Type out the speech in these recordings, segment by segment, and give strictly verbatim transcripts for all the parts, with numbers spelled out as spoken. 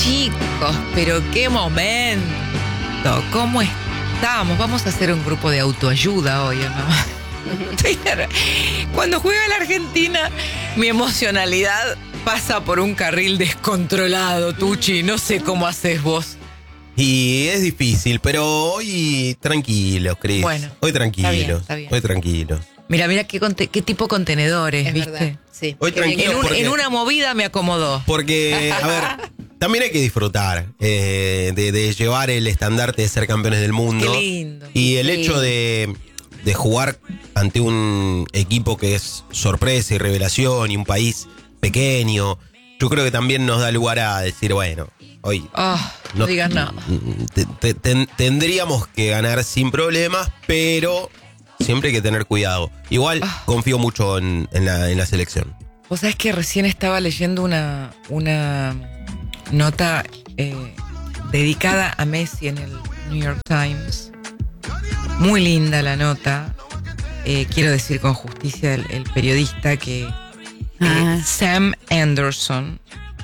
Chicos, pero qué momento. ¿Cómo estamos? Vamos a hacer un grupo de autoayuda hoy, ¿no? Cuando juega la Argentina, mi emocionalidad pasa por un carril descontrolado, Tucci. No sé cómo haces vos. Y es difícil, pero hoy tranquilos, Cris. Bueno, hoy tranquilos. Está bien, está bien. Hoy tranquilos. Mira, mira qué, conte- qué tipo contenedores, es ¿viste? Verdad. Sí. Hoy tranquilos. En, un, porque, en una movida me acomodó. Porque, a ver, también hay que disfrutar eh, de, de llevar el estandarte de ser campeones del mundo. Qué lindo. Y el sí. hecho de, de jugar ante un equipo que es sorpresa y revelación y un país pequeño, yo creo que también nos da lugar a decir, bueno, hoy Oh, no, no digas nada. Te, te, te, tendríamos que ganar sin problemas, pero siempre hay que tener cuidado. Igual oh. confío mucho en, en, la, en la selección. Vos sabés que recién estaba leyendo una, una nota eh, dedicada a Messi en el New York Times. Muy linda la nota. Eh, quiero decir con justicia el, el periodista que ah. eh, Sam Anderson,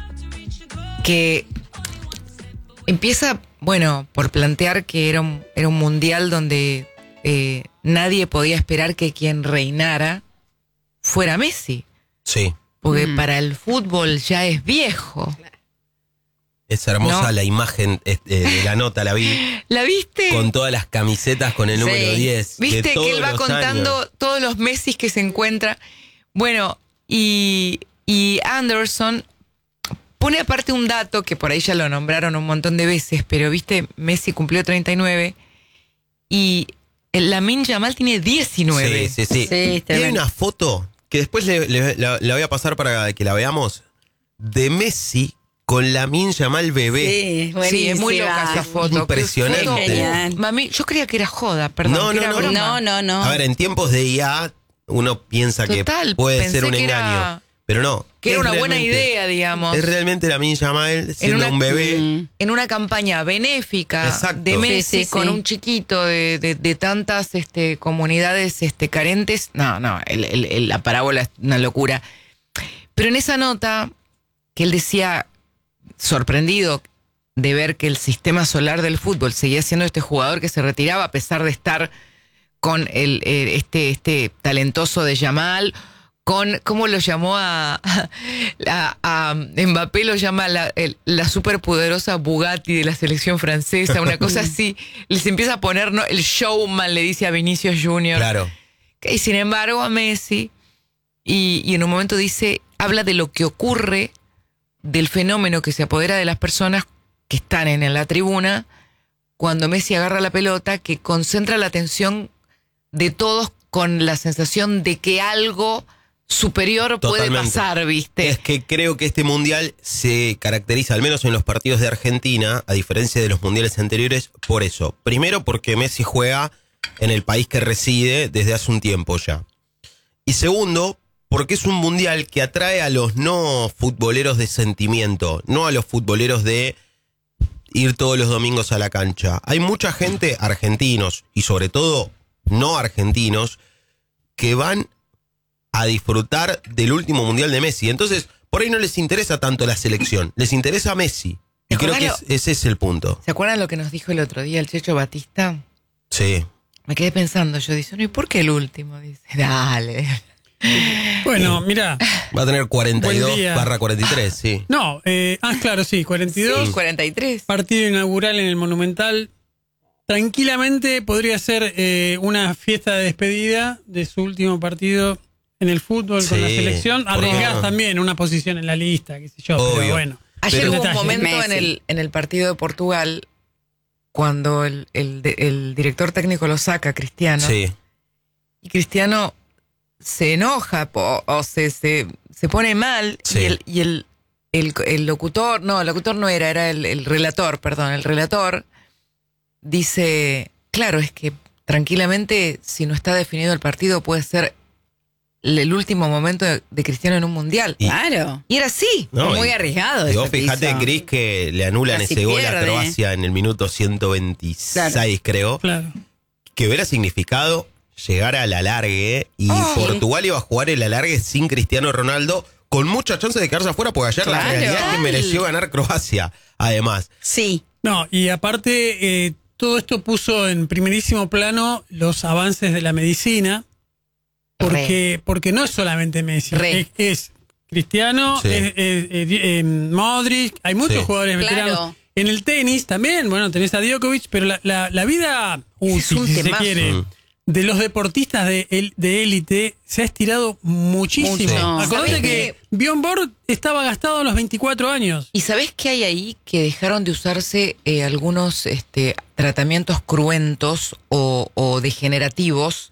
que empieza, bueno, por plantear que era un, era un mundial donde eh, nadie podía esperar que quien reinara fuera Messi. Sí. Porque mm. para el fútbol ya es viejo. Es hermosa no. la imagen eh, de la nota, la vi. ¿La viste? Con todas las camisetas con el número sí. diez. Viste que él va contando años. todos los Messi que se encuentra. Bueno, y, y Anderson pone aparte un dato que por ahí ya lo nombraron un montón de veces, pero viste, Messi cumplió treinta y nueve y Lamine Yamal tiene diecinueve. Sí, sí, sí. sí y hay una foto que después le, le, la, la voy a pasar para que la veamos, de Messi con Lamine Yamal bebé. Sí, sí, es muy loca esa foto. Impresionante. Foto, Genial. Mami, yo creía que era joda, perdón. No, que no, era no, broma. no, no, no. A ver, en tiempos de I A uno piensa Total, que puede pensé ser un que engaño, era, pero no. que era una buena realmente, idea, digamos. Es realmente Lamine Yamal siendo una, un bebé. Mm. En una campaña benéfica Exacto. de Messi sí, sí, con sí. un chiquito de, de, de tantas este, comunidades este, carentes. No, no, el, el, el, la parábola es una locura. Pero en esa nota que él decía, sorprendido de ver que el sistema solar del fútbol seguía siendo este jugador que se retiraba a pesar de estar con el, el este, este talentoso de Yamal, con, ¿cómo lo llamó a, a, a Mbappé? Lo llama la, el, la superpoderosa Bugatti de la selección francesa, una cosa así. Les empieza a poner, ¿no? El showman, le dice a Vinicius Junior Claro. Y sin embargo a Messi, y, y en un momento dice, habla de lo que ocurre, del fenómeno que se apodera de las personas que están en, en la tribuna, cuando Messi agarra la pelota, que concentra la atención de todos con la sensación de que algo superior Totalmente. puede pasar, ¿viste? Es que creo que este mundial se caracteriza, al menos en los partidos de Argentina, a diferencia de los mundiales anteriores, por eso. Primero, porque Messi juega en el país que reside desde hace un tiempo ya. Y segundo, porque es un mundial que atrae a los no futboleros de sentimiento, no a los futboleros de ir todos los domingos a la cancha. Hay mucha gente, argentinos y sobre todo no argentinos, que van a disfrutar del último mundial de Messi. Entonces, por ahí no les interesa tanto la selección, les interesa Messi. Y creo que es, ese es el punto. ¿Se acuerdan lo que nos dijo el otro día el Checho Batista? Sí. Me quedé pensando, yo dice, no, ¿y por qué el último? Dice, dale. Bueno, mira. Va a tener cuarenta y dos barra cuarenta y tres, sí. No, eh, ah, claro, sí, cuarenta y dos. Sí, cuarenta y tres. Partido inaugural en el Monumental. Tranquilamente podría ser eh, una fiesta de despedida de su último partido en el fútbol sí, con la selección. Arriesgás no? también una posición en la lista, qué sé yo, Obvio. pero bueno. Ayer pero hubo detalle. un momento Messi. en el, en el partido de Portugal cuando el, el, el director técnico lo saca, Cristiano. Sí. Y Cristiano se enoja o, o se, se, se pone mal sí. y, el, y el, el, el locutor, no, el locutor no era, era el, el relator, perdón, el relator dice, claro, es que tranquilamente si no está definido el partido puede ser el último momento de, de Cristiano en un mundial. Y, claro. Y era así. No, muy y, arriesgado. Y vos fijate, Cris, que le anulan casi ese gol pierde. a Croacia en el minuto ciento veintiséis, claro. creo. Claro. Que hubiera significado llegar al alargue y oh. Portugal iba a jugar el alargue sin Cristiano Ronaldo con muchas chances de quedarse afuera, porque ayer Claro. la realidad es que mereció ganar Croacia, además. Sí. No, y aparte, eh, todo esto puso en primerísimo plano los avances de la medicina, porque, porque no es solamente Messi, Re. es, es Cristiano, Sí. es, es- es- eh, Modric, hay muchos Sí. jugadores Claro. veteranos. En el tenis también, bueno, tenés a Djokovic, pero la, la, la vida útil, Es un si se temazo. quiere, Mm. de los deportistas de el- de élite se ha estirado muchísimo. Mucho. Acordate ¿Sabés que qué? Bjorn Borg estaba gastado a los veinticuatro años. ¿Y sabés qué hay ahí? Que dejaron de usarse eh, algunos este, tratamientos cruentos o, o degenerativos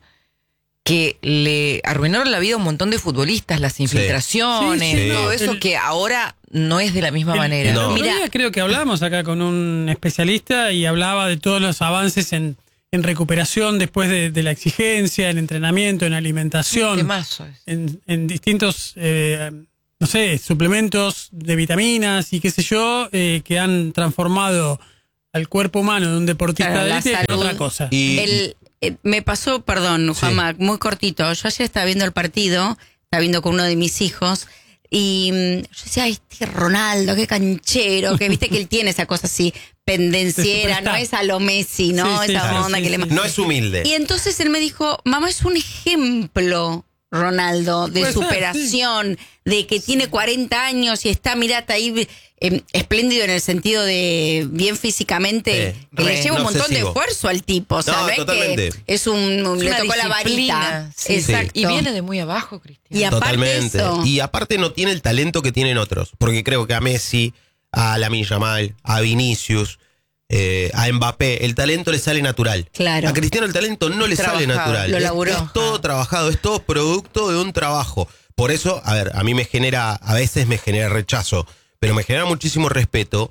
que le arruinaron la vida a un montón de futbolistas, las infiltraciones, Sí, sí. todo eso El- que ahora no es de la misma El- manera. el No. otro Mira. día creo que hablamos acá con un especialista y hablaba de todos los avances en, en recuperación después de, de la exigencia, en entrenamiento, en alimentación, Temazo es. en, en distintos, eh, no sé, suplementos de vitaminas y qué sé yo, eh, que han transformado al cuerpo humano de un deportista Claro, de la élite en salud. otra cosa. Y, El, eh, me pasó, perdón, Sí. Juanma, muy cortito. Yo ayer estaba viendo el partido, estaba viendo con uno de mis hijos, y mm, yo decía, ay, este Ronaldo, qué canchero, que viste que él tiene esa cosa así, pendenciera, superstar. no es a lo Messi, ¿no? Sí, sí, esa sí, onda sí, que le sí. manda. no es humilde. Y entonces él me dijo, mamá, es un ejemplo, Ronaldo, de Puede ser, superación, de que tiene cuarenta años y está, mirate ahí, eh, espléndido en el sentido de bien físicamente, Sí, que le re. lleva un No montón obsesivo. de esfuerzo al tipo, ¿sabes? totalmente. Que es un, le Una tocó la varita. disciplina, sí. Exacto. Y viene de muy abajo, Cristiano. Y aparte Totalmente. eso. Y aparte no tiene el talento que tienen otros. Porque creo que a Messi, a Lamine Yamal, a Vinicius, eh, a Mbappé, el talento le sale natural. Claro. A Cristiano el talento no le Trabajado, sale natural. lo Es- laburó. Es, todo trabajado, es todo producto de un trabajo. Por eso, a ver, a mí me genera, a veces me genera rechazo, pero me genera muchísimo respeto,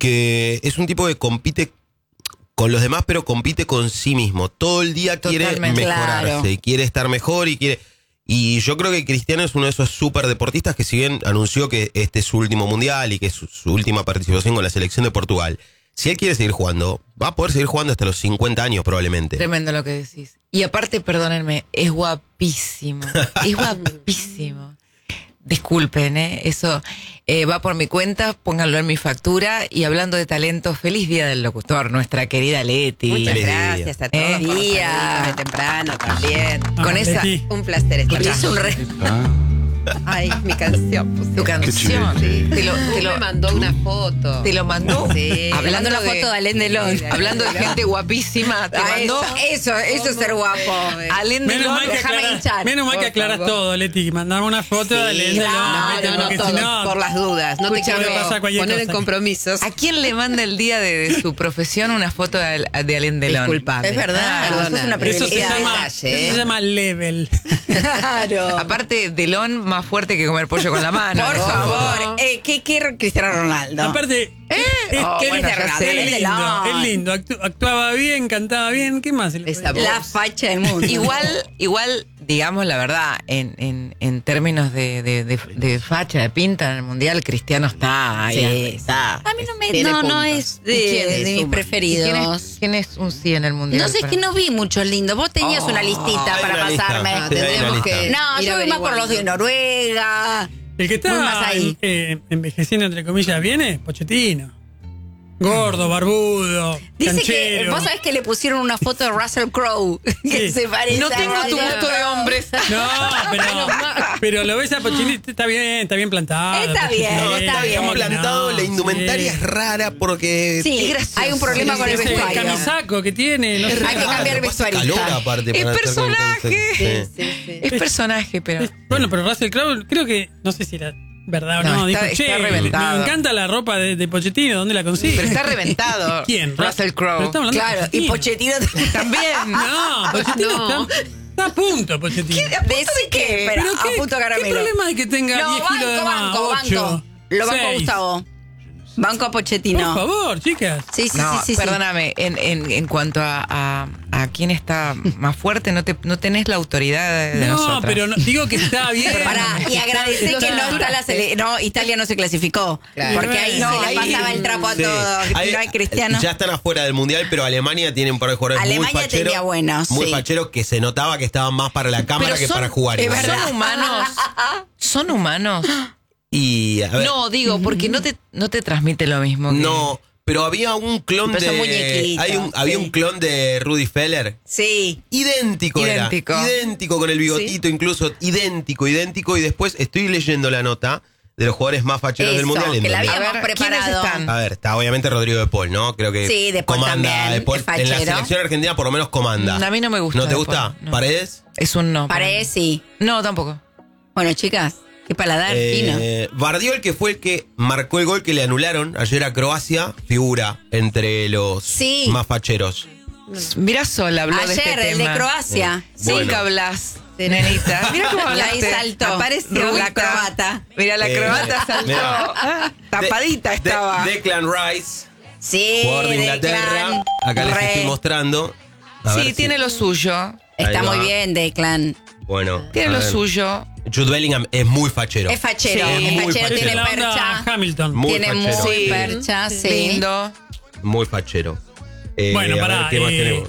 que es un tipo que compite con los demás, pero compite con sí mismo. Todo el día quiere Totalmente. mejorarse, Claro. quiere estar mejor y quiere... Y yo creo que Cristiano es uno de esos super deportistas que, si bien anunció que este es su último mundial y que es su, su última participación con la selección de Portugal, si él quiere seguir jugando, va a poder seguir jugando hasta los cincuenta años probablemente. Tremendo lo que decís. Y aparte, perdónenme, es guapísimo. Es guapísimo. Disculpen, ¿eh? Eso eh, va por mi cuenta, pónganlo en mi factura. Y hablando de talento, feliz día del locutor, nuestra querida Leti. Muchas Feliz gracias a todos Eh, por los día. saluditos de temprano también. Ah, Con esa, Leti. Un placer estar Es un re- Ay, mi canción. pusieron. tu canción. Sí. Te lo, te lo- me mandó una foto. te lo mandó. Sí. Hablando Mandó la de, foto de Alain Delon. Sí, de hablando de Alain gente guapísima, te Ah, mandó eso, eso, eso es ser guapo. Alain Menos Delon. mal que déjame aclarás, hinchar, menos mal que por aclarás favor. todo, Leti. Mandame una foto de Alain Delon, claro, ¿viste? no, no, Porque todo, si no, Por las dudas, no te Escúchame, quiero pasa cualquier poner en cosa. compromisos. ¿A quién le manda el día de, de su profesión una foto de, Al- de Alain Delon? Disculpame. Es verdad, Ah, sos perdona. una eso se privilegiada. llama, detalle, eso ¿eh? se llama level. Claro. Aparte, Delon más fuerte que comer pollo con la mano. Por ¿no? favor, eh, ¿qué quiere Cristiano Ronaldo? Aparte, es, Oh, es- bueno, ya es sé. lindo, es lindo. Actu- actuaba bien, cantaba bien. ¿Qué más? se le Esa podía- La facha del mundo. Igual, igual, digamos la verdad, en, en, en términos de, de, de, de facha, de pinta en el mundial, Cristiano está ahí. Sí. está. A mí no me Tiene no, no puntos. es de, ¿Y quién de es? mis Suma. ¿Y preferidos. ¿Quién es, quién es un sí en el mundial? No sé, es para- que no vi muchos lindos. Vos tenías una listita hay para una lista. pasarme. Sí, hay una tendremos lista. que No, ir yo voy más por averiguando. los de Noruega. El que Muy más está ahí. eh, envejeciendo, entre comillas, bien es Pochettino. Gordo, barbudo, Dice canchero. que vos sabés que le pusieron una foto de Russell Crowe que Sí. se parece. No a tengo tu Russell gusto de Crowe. hombres. No, pero, pero lo ves a Pochettino, está bien, está bien plantado. Está bien, Pochettino, está bien. ¿cómo que plantado, no? la indumentaria Sí. es rara porque... Sí, Es gracioso. hay un problema con el Ese vestuario. camisaco que tiene, no sé. Hay que cambiar el Pasa vestuarista. calor aparte Es para estar con personaje. camiseta. Sí, sí. Es personaje, pero. Es- Bueno, pero Russell Crowe, creo que, no sé si era verdad o No, no, está- dijo, está che, reventado. me encanta la ropa de, de Pochettino, ¿dónde la consigue? Pero está reventado. ¿Quién? Russell Crowe. Pero estamos hablando Claro, de y Pochettino También. No, Pochettino No. está, está a punto, Pochettino. ¿De qué? Pero ¿Pero a punto ¿Qué caramelo. problema hay que tenga No, diez kilos de banco, más? banco, ocho, banco. Lo banco seis? Gustavo. Banco a Pochettino. Por favor, chicas. Sí, sí, No, sí, sí, sí. perdóname, en, en, en cuanto a, a, a quién está más fuerte, no te no tenés la autoridad de, de No, nosotras. pero no- digo que está bien. Pará, y agradecer que no está la sele- No, Italia no se clasificó. Claro. Porque ahí No, se le ahí- pasaba el trapo a Sí. todo. Ahí- No hay Cristiano. Ya están afuera del mundial, pero Alemania tiene un par de jugadores Alemania muy facheros. tenía buenos, muy sí. facheros que se notaba que estaban más para la cámara Pero que son- para jugar. es igual. verdad. Son humanos. Son humanos. Y a ver, No, digo, porque no te, no te transmite lo mismo. que- no, pero había un clon Pero son de. muñequitos, Hay un, había sí. un clon de Rudy Feller. Sí. Idéntico, Idéntico. era. Idéntico con el bigotito, incluso idéntico, idéntico. Y después estoy leyendo la nota de los jugadores más facheros del Eso, mundial. en que la donde- habíamos A ver, preparado. ¿quiénes están? A ver, está obviamente Rodrigo de Paul, ¿no? Creo que Sí, De Paul comanda también, De Paul. es fachero. En la selección argentina por lo menos comanda. A mí no me gusta ¿No te De gusta? Paul, no. ¿Paredes? Es un no. para Paredes, sí. mí. No, tampoco. Bueno, chicas, qué paladar fino. Eh, Bardiol, que fue el que marcó el gol que le anularon ayer a Croacia, figura entre los Sí. más facheros. Mira Sol habló de Ayer, este el tema. de Croacia. Sí, Bueno. que hablas, nenita. Mira cómo Y ahí hablaste. saltó. Apareció la croata. Mira, la Eh, croata saltó. mira. Ah, tapadita De- estaba. De- Declan Rice, Sí, jugador de Declan, Inglaterra. Acá les re. estoy mostrando. A ver Sí, si- tiene lo suyo. Está Ahí va. muy bien, Declan. Bueno. Tiene a lo ver. suyo. Jude Bellingham es muy fachero. Es fachero, Sí, es muy fachero, fachero. tiene Es la onda percha. Hamilton. Muy tiene fachero. muy Sí. percha, sí. Lindo. Muy fachero. Eh, Bueno, a ver, pará, ¿qué más eh, tenemos?